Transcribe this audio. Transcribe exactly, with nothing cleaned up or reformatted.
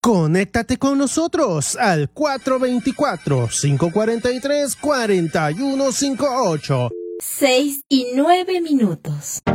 Conéctate con nosotros al cuatro dos cuatro, cinco cuatro tres, cuatro uno cinco ocho. Seis y nueve minutos.